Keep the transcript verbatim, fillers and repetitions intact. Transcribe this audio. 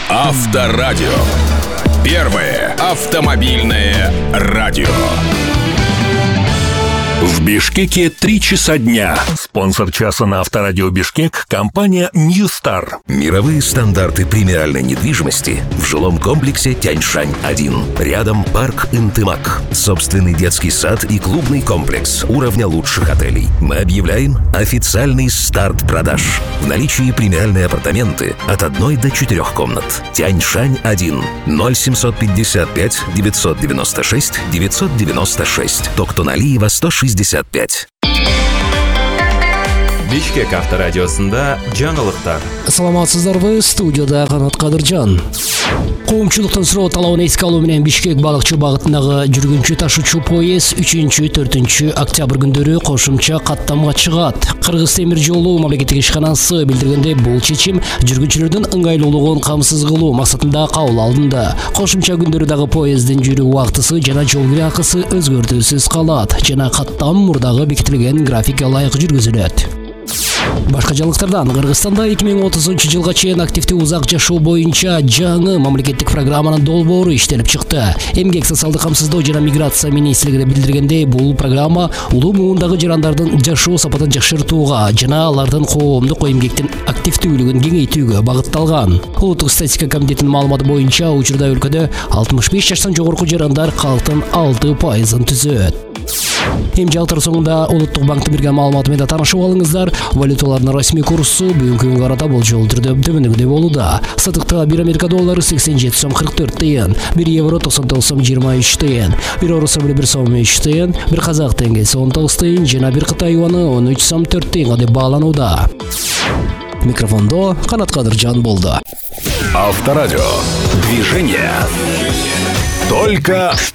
Авторадио. Первое автомобильное радио. В Бишкеке три часа дня. Спонсор часа на Авторадио Бишкек — компания Ньюстар. Мировые стандарты премиальной недвижимости в жилом комплексе Тяньшань один. Рядом парк Интымак. Собственный детский сад и клубный комплекс уровня лучших отелей. Мы объявляем официальный старт продаж. В наличии премиальные апартаменты от одной до четырех комнат. Тяньшань один. ноль семьсот пятьдесят пять девятьсот девяносто шесть девятьсот девяносто шесть. Токтоналиева сто шестьдесят пять. Бишкек авторадиосында жаңылыктар. Саламатсыздарбы, студияда Канат Кадыржан. Коомчулуктун суроо талабын эске алуу менен Бишкек балыкчы багытындагы жүргүнчү ташуучу поезд үчүнчү төртүнчү октябрь күндөрү кошумча каттамга чыгат. Кыргыз темир жолу мамлекеттик ишканасы билдиргенде, бул чечим жүргүнчүлөрдүн ыңгайлуулугун камсыз кылуу максатында кабыл алынды. Кошумча күндөрү дагы поезддин жүрүү убактысы жана жол кире акысы өзгөртүүсүз калат жана каттам мурдагы бекитилген графикке ылайык жүргүзүлөт. Башка жаңылыктардан, Кыргызстанда эки миң отузунчу жылга чейин активдүү узак жашоо боюнча жаңы мамлекеттик программанын долбоору иштелип чыкты. Эмгек, социалдык камсыздоо жана миграция министрлиги билдиргендей, бул программа улуу муундагы жарандардын жашоо сапатын жакшыртууга жана алардын коомдук эмгектин активдүүлүгүн кеңейтүүгө багытталган. Улуттук статистика комитетинин маалыматы боюнча, учурда өлкөдө алтымыш беш жаштан жогорку жарандар калктын алты пайызын түзөт. Эми жалтыр соңунда Улуттук банктын берген маалыматы менен таанышып алыңыздар. Валюталардын расмий курсу бүгүнкү күнгө карата болжол түрдө төмөндөгүдөй болууда. Сатыкта бир Америка доллары сексен жети сом кырк төрт тыйын, бир евро токсон тогуз сом жыйырма үч тыйын, бир орус рубль бир сом үч тыйын, бир казак теңгеси он тогуз тыйын жана бир кытай юаны он үч сом төрт тыйынга деп бааланууда. Микрофондо Канат Кадыржан болду. Авторадио. Движение только